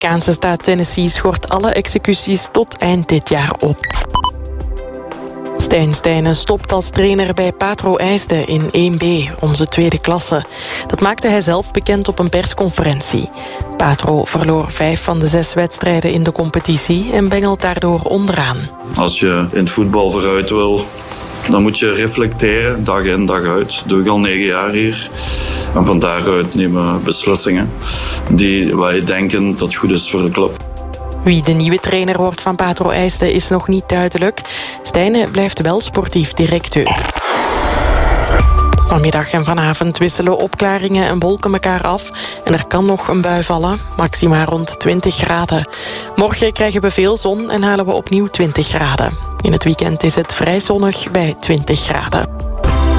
Amerikaanse staat Tennessee schort alle executies tot eind dit jaar op. Stijn Stijnen stopt als trainer bij Patro IJsden in 1B, onze tweede klasse. Dat maakte hij zelf bekend op een persconferentie. Patro verloor 5 van de 6 wedstrijden in de competitie en bengelt daardoor onderaan. Als je in het voetbal vooruit wil, dan moet je reflecteren, dag in, dag uit. Dat doe ik al 9 jaar hier. En van daaruit nemen we beslissingen die wij denken dat goed is voor de club. Wie de nieuwe trainer wordt van Patro IJsden is nog niet duidelijk. Stijnen blijft wel sportief directeur. Vanmiddag en vanavond wisselen opklaringen en wolken elkaar af. En er kan nog een bui vallen, maxima rond 20 graden. Morgen krijgen we veel zon en halen we opnieuw 20 graden. In het weekend is het vrij zonnig bij 20 graden.